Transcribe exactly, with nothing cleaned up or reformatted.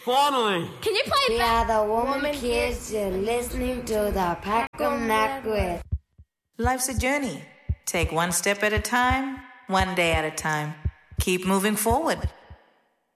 Finally. Can you play We back? are the Woman Kids. You're listening to the Pack-O-Mac with. Life's a journey. Take one step at a time, one day at a time. Keep moving forward.